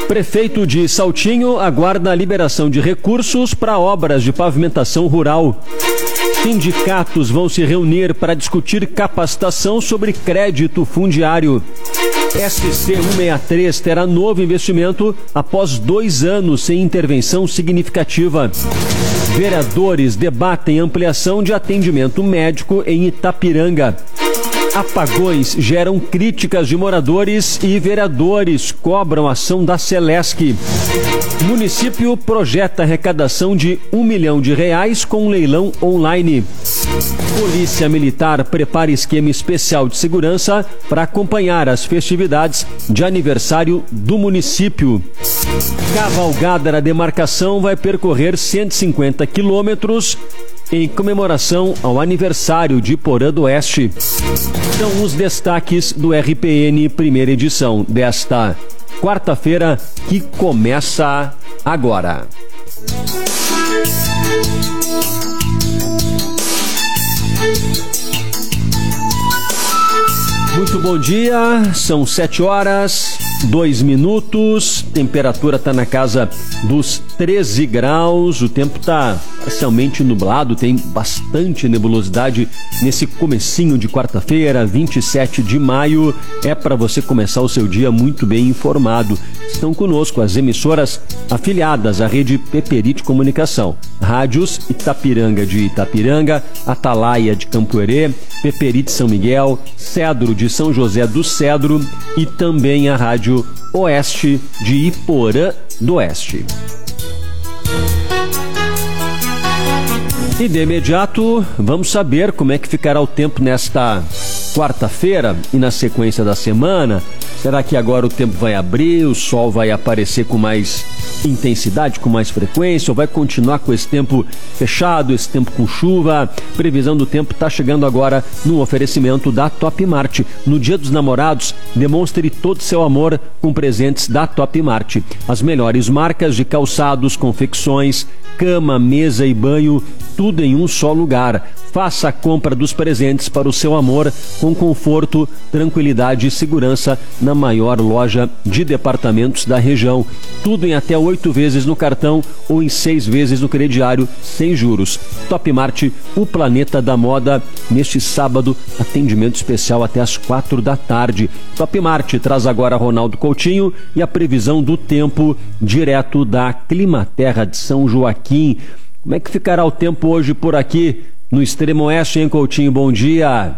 Prefeito de Saltinho aguarda a liberação de recursos para obras de pavimentação rural. Sindicatos vão se reunir para discutir capacitação sobre crédito fundiário. SC-163 terá novo investimento após 2 anos sem intervenção significativa. Vereadores debatem ampliação de atendimento médico em Itapiranga. Apagões geram críticas de moradores e vereadores cobram ação da Celesc. Município projeta arrecadação de R$1 milhão com leilão online. Polícia Militar prepara esquema especial de segurança para acompanhar as festividades de aniversário do município. Cavalgada da demarcação vai percorrer 150 quilômetros em comemoração ao aniversário de Porã do Oeste. São os destaques do RPN primeira edição desta quarta-feira que começa agora. Muito bom dia, são 7h02, temperatura está na casa dos 13 graus, o tempo está parcialmente nublado, tem bastante nebulosidade nesse comecinho de quarta-feira, 27 de maio, é para você começar o seu dia muito bem informado. Estão conosco as emissoras afiliadas à rede Peperite Comunicação, Rádios Itapiranga de Itapiranga, Atalaia de Campo Herê, Peperite São Miguel, Cedro de São José do Cedro e também a Rádio Oeste de Iporã do Oeste. E de imediato vamos saber como é que ficará o tempo nesta quarta-feira e na sequência da semana. Será que agora o tempo vai abrir, o sol vai aparecer com mais intensidade, com mais frequência, ou vai continuar com esse tempo fechado, esse tempo com chuva? Previsão do tempo está chegando agora no oferecimento da Top Mart. No Dia dos Namorados, demonstre todo o seu amor com presentes da Top Mart. As melhores marcas de calçados, confecções, cama, mesa e banho, tudo em um só lugar. Faça a compra dos presentes para o seu amor com conforto, tranquilidade e segurança na maior loja de departamentos da região. Tudo em até 8 vezes no cartão ou em 6 vezes no crediário, sem juros. Top Mart, o planeta da moda. Neste sábado, atendimento especial até às 4 da tarde. Top Mart traz agora Ronaldo Coutinho e a previsão do tempo direto da Climaterra de São Joaquim. Como é que ficará o tempo hoje por aqui no extremo oeste, hein, Coutinho? Bom dia.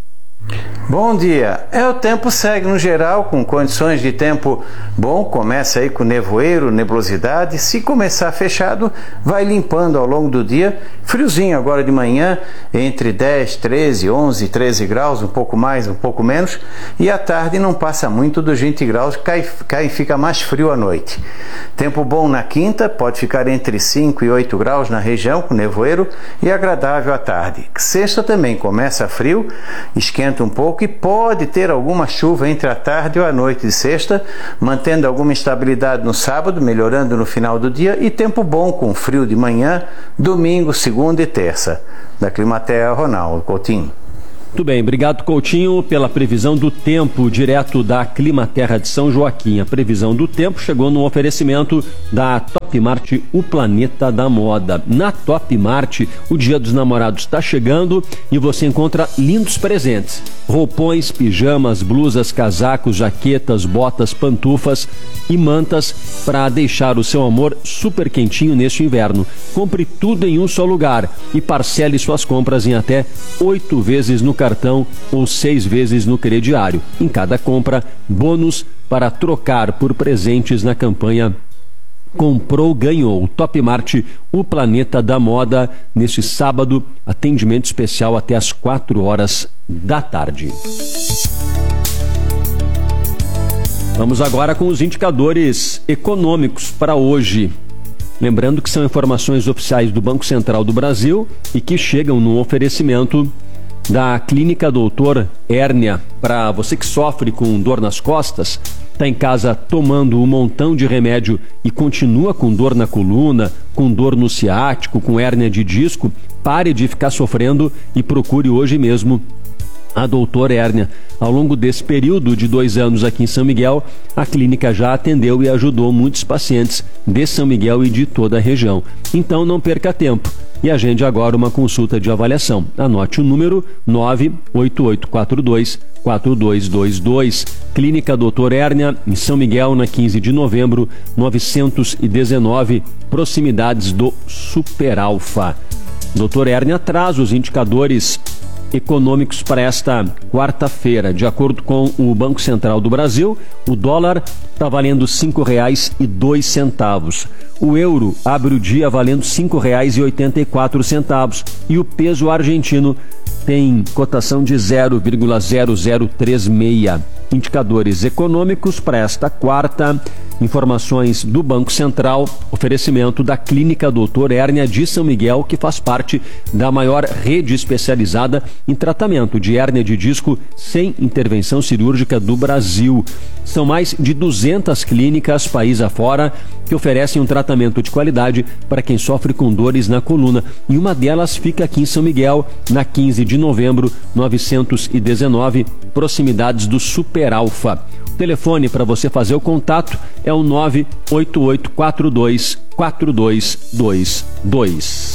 Bom dia. O tempo segue no geral com condições de tempo bom, começa aí com nevoeiro, nebulosidade, se começar fechado, vai limpando ao longo do dia, friozinho agora de manhã, entre 10, 13, 11, 13 graus, um pouco mais, um pouco menos, e à tarde não passa muito dos 20 graus, cai e fica mais frio à noite. Tempo bom na quinta, pode ficar entre 5 e 8 graus na região, com nevoeiro, e agradável à tarde. Sexta também começa frio, esquenta um pouco e pode ter alguma chuva entre a tarde ou a noite de sexta, mantendo alguma instabilidade no sábado, melhorando no final do dia, e tempo bom com frio de manhã, domingo, segunda e terça. Da Climaterra, Ronaldo Coutinho. Muito bem, obrigado, Coutinho, pela previsão do tempo direto da Climaterra de São Joaquim. A previsão do tempo chegou no oferecimento da Top Mart, o planeta da moda. Na Top Mart, o Dia dos Namorados está chegando e você encontra lindos presentes. Roupões, pijamas, blusas, casacos, jaquetas, botas, pantufas e mantas para deixar o seu amor super quentinho neste inverno. Compre tudo em um só lugar e parcele suas compras em até 8 vezes no cartão ou 6 vezes no crediário. Em cada compra, bônus para trocar por presentes na campanha Comprou, Ganhou. Top Mart, o planeta da moda, neste sábado, atendimento especial até às 4 horas da tarde. Vamos agora com os indicadores econômicos para hoje. Lembrando que são informações oficiais do Banco Central do Brasil e que chegam no oferecimento da Clínica Doutor Hérnia. Para você que sofre com dor nas costas, está em casa tomando um montão de remédio e continua com dor na coluna, com dor no ciático, com hérnia de disco, pare de ficar sofrendo e procure hoje mesmo a doutor hérnia. Ao longo desse período de 2 anos aqui em São Miguel, a clínica já atendeu e ajudou muitos pacientes de São Miguel e de toda a região. Então não perca tempo e agende agora uma consulta de avaliação. Anote o número 98842-4222. Clínica Doutor Hérnia, em São Miguel, na 15 de novembro, 919, proximidades do Super Alfa. Doutor Hérnia traz os indicadores econômicos para esta quarta-feira. De acordo com o Banco Central do Brasil, o dólar está valendo R$ 5,02. O euro abre o dia valendo R$ 5,84 e o peso argentino tem cotação de 0,0036. Indicadores econômicos para esta quarta. Informações do Banco Central, oferecimento da Clínica Doutor Hérnia de São Miguel, que faz parte da maior rede especializada em tratamento de hérnia de disco sem intervenção cirúrgica do Brasil. São mais de 200 clínicas, país afora, que oferecem um tratamento de qualidade para quem sofre com dores na coluna. E uma delas fica aqui em São Miguel, na 15 de novembro, 919, proximidades do Super Alfa. O telefone para você fazer o contato é o 98842-4222.